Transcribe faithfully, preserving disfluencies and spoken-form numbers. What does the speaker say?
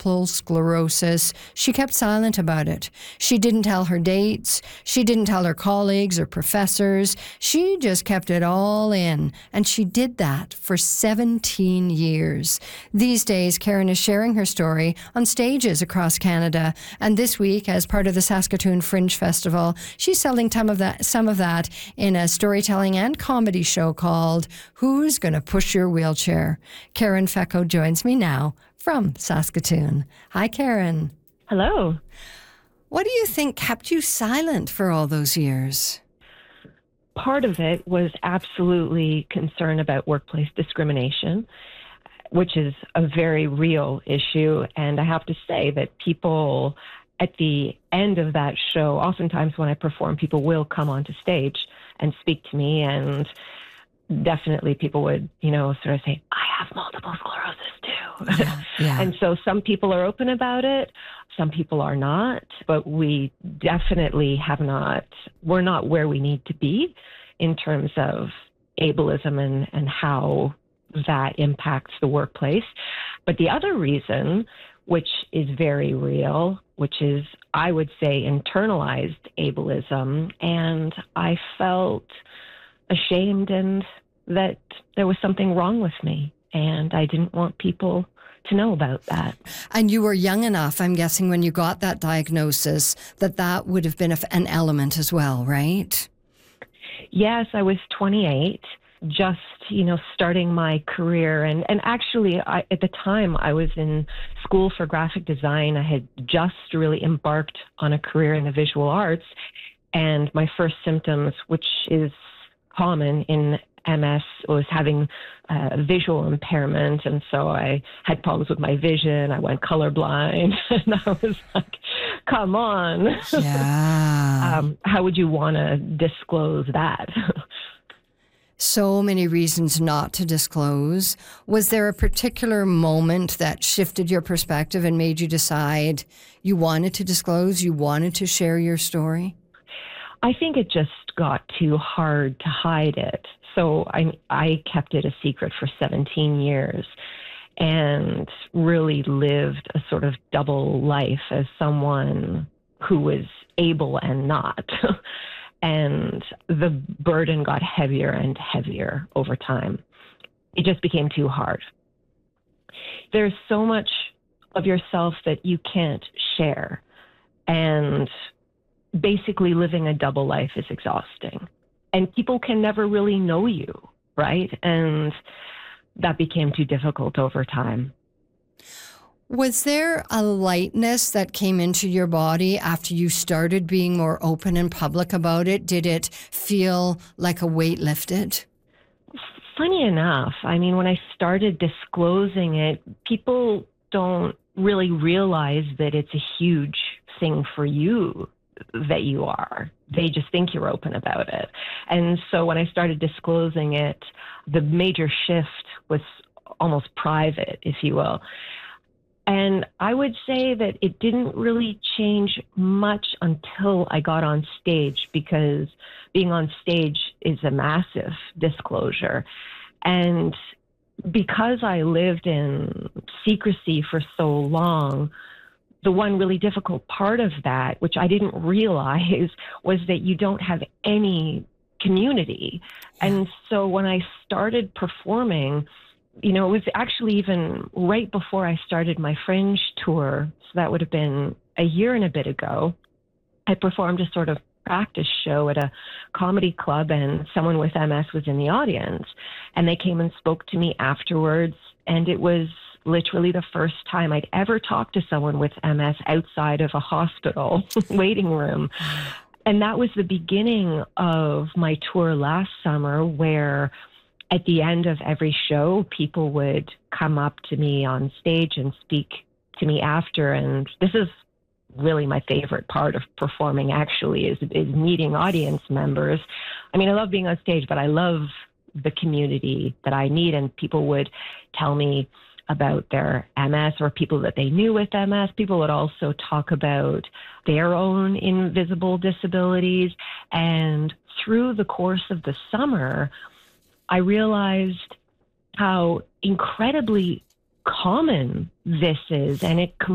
multiple sclerosis, she kept silent about it. She didn't tell her dates. She didn't tell her colleagues or professors. She just kept it all in. And she did that for seventeen years. These days, Karen is sharing her story on stages across Canada. And this week, as part of the Saskatoon Fringe Festival, she's selling some of that, some of that in a storytelling and comedy show called Who's Gonna Push Your Wheelchair? Karen Fecko joins me now from Saskatoon. Hi, Karen. Hello. What do you think kept you silent for all those years? Part of it was absolutely concern about workplace discrimination, which is a very real issue. And I have to say that people at the end of that show, oftentimes when I perform, people will come onto stage and speak to me, and definitely people would, you know, sort of say, I have multiple sclerosis too. Yeah, yeah. And so some people are open about it. Some people are not, but we definitely have not, we're not where we need to be in terms of ableism and, and how that impacts the workplace. But the other reason, which is very real, which is, I would say, internalized ableism. And I felt ashamed and that there was something wrong with me. And I didn't want people to know about that. And you were young enough, I'm guessing, when you got that diagnosis, that that would have been a, an element as well, right? Yes, I was twenty-eight, just, you know, starting my career. And, and actually, I, at the time, I was in school for graphic design. I had just really embarked on a career in the visual arts. And my first symptoms, which is common in M S, was having uh, visual impairment. And so I had problems with my vision. I went colorblind. And I was like, come on. Yeah. um, how would you want to disclose that? So many reasons not to disclose. Was there a particular moment that shifted your perspective and made you decide you wanted to disclose, you wanted to share your story? I think it just got too hard to hide it. So I, I kept it a secret for seventeen years and really lived a sort of double life as someone who was able and not. And the burden got heavier and heavier over time. It just became too hard. There's so much of yourself that you can't share. And basically living a double life is exhausting. And people can never really know you, right? And that became too difficult over time. Was there a lightness that came into your body after you started being more open and public about it? Did it feel like a weight lifted? Funny enough, I mean, when I started disclosing it, people don't really realize that it's a huge thing for you that you are. They just think you're open about it. And so when I started disclosing it, the major shift was almost private, if you will. And I would say that it didn't really change much until I got on stage, because being on stage is a massive disclosure. And because I lived in secrecy for so long, the one really difficult part of that, which I didn't realize, was that you don't have any community. And so when I started performing, you know, it was actually even right before I started my Fringe tour, so that would have been a year and a bit ago, I performed a sort of practice show at a comedy club, and someone with M S was in the audience. And they came and spoke to me afterwards, and it was literally the first time I'd ever talked to someone with M S outside of a hospital waiting room. And that was the beginning of my tour last summer, where at the end of every show, people would come up to me on stage and speak to me after. And this is really my favorite part of performing, actually, is, is meeting audience members. I mean, I love being on stage, but I love the community that I need. And people would tell me about their M S or people that they knew with M S. People would also talk about their own invisible disabilities. And through the course of the summer, I realized how incredibly common this is, and it